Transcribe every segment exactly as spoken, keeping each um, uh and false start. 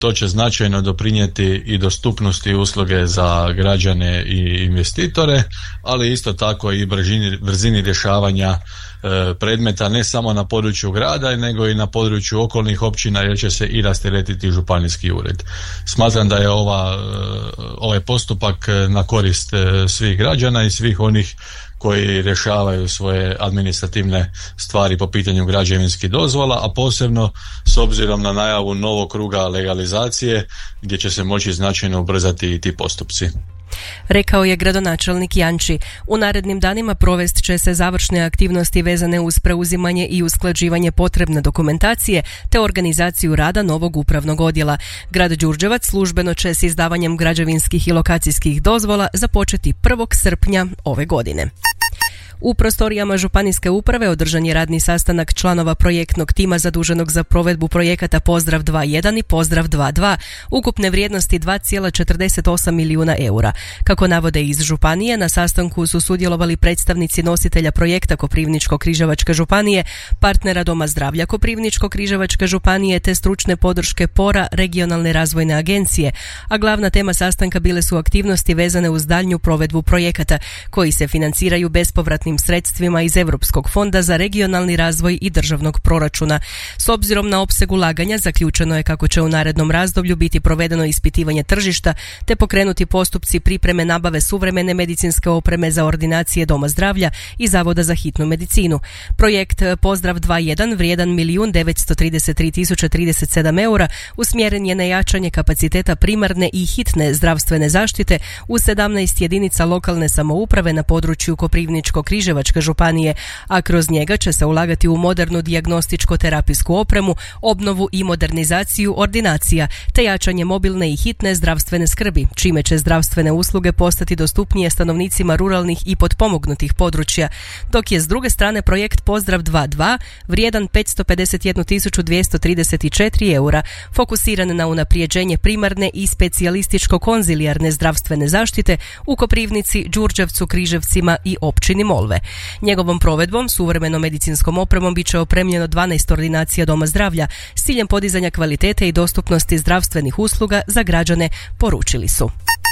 To će značajno doprinijeti i dostupnosti usluge za građane i investitore, ali isto tako i brzini, brzini rješavanja e, predmeta ne samo na području grada, nego i na području okolnih općina, jer će se i rasteretiti županijski ured. Smatram da je ova, ovaj postupak na korist svih građana i svih onih koji rješavaju svoje administrativne stvari po pitanju građevinskih dozvola, a posebno s obzirom na najavu novog kruga legalizacije gdje će se moći značajno ubrzati i ti postupci. Rekao je gradonačelnik Janči. U narednim danima provest će se završne aktivnosti vezane uz preuzimanje i usklađivanje potrebne dokumentacije te organizaciju rada novog upravnog odjela. Grad Đurđevac službeno će s izdavanjem građevinskih i lokacijskih dozvola započeti prvog srpnja ove godine. U prostorijama županijske uprave održan je radni sastanak članova projektnog tima zaduženog za provedbu projekata Pozdrav dva jedan i Pozdrav dva dva, ukupne vrijednosti dva zarez četrdeset osam milijuna eura. Kako navode iz županije, na sastanku su sudjelovali predstavnici nositelja projekta Koprivničko-križevačke županije, partnera Doma zdravlja Koprivničko-križevačke županije te stručne podrške Pora regionalne razvojne agencije, a glavna tema sastanka bile su aktivnosti vezane uz daljnju provedbu projekata koji se financiraju bespovratnim sredstvima iz Europskog fonda za regionalni razvoj i državnog proračuna. S obzirom na opseg ulaganja zaključeno je kako će u narednom razdoblju biti provedeno ispitivanje tržišta te pokrenuti postupci pripreme nabave suvremene medicinske opreme za ordinacije Doma zdravlja i Zavoda za hitnu medicinu. Projekt Pozdrav dva jedan vrijedan milijun devetsto trideset tri tisuće trideset sedam eura usmjeren je na jačanje kapaciteta primarne i hitne zdravstvene zaštite u sedamnaest jedinica lokalne samouprave na području Koprivničko-križevačke županije, a kroz njega će se ulagati u modernu dijagnostičko-terapijsku opremu, obnovu i modernizaciju ordinacija, te jačanje mobilne i hitne zdravstvene skrbi, čime će zdravstvene usluge postati dostupnije stanovnicima ruralnih i potpomognutih područja, dok je s druge strane projekt Pozdrav dva dva vrijedan petsto pedeset jednu tisuću dvjesto trideset četiri eura, fokusiran na unaprijeđenje primarne i specijalističko-konzilijarne zdravstvene zaštite u Koprivnici, Đurđevcu, Križevcima i općini Molve. Njegovom provedbom suvremenom medicinskom opremom bit će opremljeno dvanaest ordinacija Doma zdravlja s ciljem podizanja kvalitete i dostupnosti zdravstvenih usluga za građane, poručili su.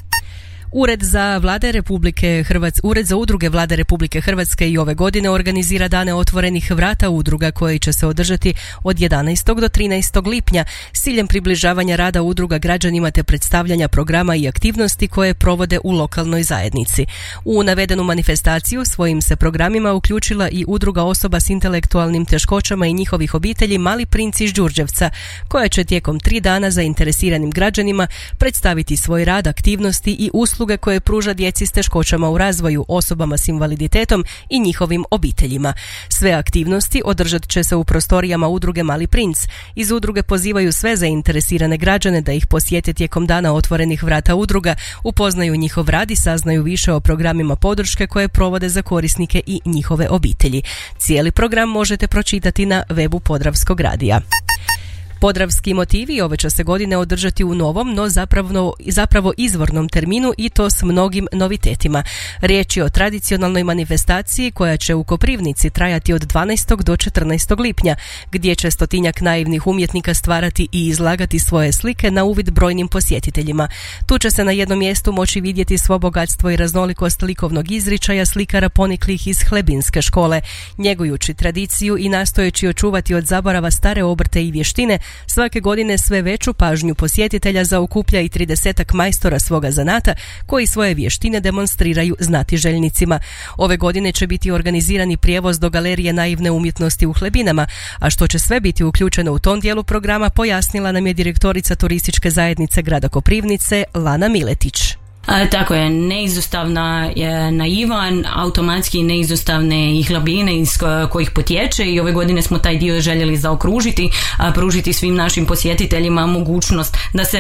Ured za Vlade Republike Hrvatske, Ured za udruge Vlade Republike Hrvatske i ove godine organizira dane otvorenih vrata udruga koji će se održati od jedanaestog do trinaestog lipnja s ciljem približavanja rada udruga građanima te predstavljanja programa i aktivnosti koje provode u lokalnoj zajednici. U navedenu manifestaciju svojim se programima uključila i udruga osoba s intelektualnim teškoćama i njihovih obitelji Mali princ iz Đurđevca, koja će tijekom tri dana zainteresiranim građanima predstaviti svoj rad, aktivnosti i usluge usluge koje pruža djeci s teškoćama u razvoju, osobama s invaliditetom i njihovim obiteljima. Sve aktivnosti održat će se u prostorijama udruge Mali princ. Iz udruge pozivaju sve zainteresirane građane da ih posjete tijekom dana otvorenih vrata udruga, upoznaju njihov rad i saznaju više o programima podrške koje provode za korisnike i njihove obitelji. Cijeli program možete pročitati na webu Podravskog radija. Podravski motivi ove će se godine održati u novom, no zapravo, zapravo izvornom terminu i to s mnogim novitetima. Riječ je o tradicionalnoj manifestaciji koja će u Koprivnici trajati od dvanaestog do četrnaestog lipnja, gdje će stotinjak naivnih umjetnika stvarati i izlagati svoje slike na uvid brojnim posjetiteljima. Tu će se na jednom mjestu moći vidjeti svo bogatstvo i raznolikost likovnog izričaja slikara poniklih iz Hlebinske škole. Njegujući tradiciju i nastojeći očuvati od zaborava stare obrte i vještine, svake godine sve veću pažnju posjetitelja zaokuplja i tridesetak majstora svoga zanata koji svoje vještine demonstriraju znatiželjnicima. Ove godine će biti organizirani prijevoz do Galerije naivne umjetnosti u Hlebinama, a što će sve biti uključeno u tom dijelu programa pojasnila nam je direktorica turističke zajednice grada Koprivnice Lana Miletić. A, tako je, neizostavna je naivan, automatski neizostavne i Hlebine iz kojih potječe i ove godine smo taj dio željeli zaokružiti, a pružiti svim našim posjetiteljima mogućnost da se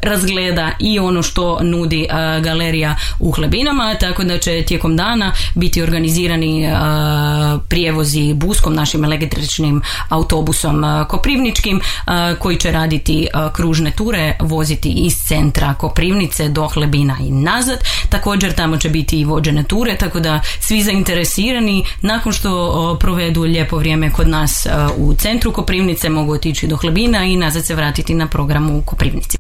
razgleda i ono što nudi uh, galerija u Hlebinama, tako da će tijekom dana biti organizirani uh, prijevozi buskom, našim električnim autobusom uh, koprivničkim, uh, koji će raditi uh, kružne ture, voziti iz centra Koprivnice do Hlebina i nazad. Također tamo će biti i vođene ture, tako da svi zainteresirani nakon što uh, provedu lijepo vrijeme kod nas uh, u centru Koprivnice mogu otići do Hlebina i nazad se vratiti na programu u Koprivnici.